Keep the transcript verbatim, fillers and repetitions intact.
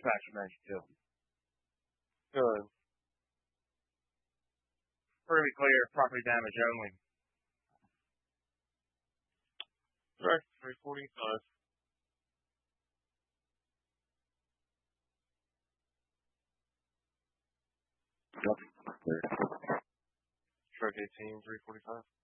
dispatch from ninety-two. Good. Perfectly clear, property damage only. Direct three forty-five. Yep. Clear. Truck eighteen, three forty-five.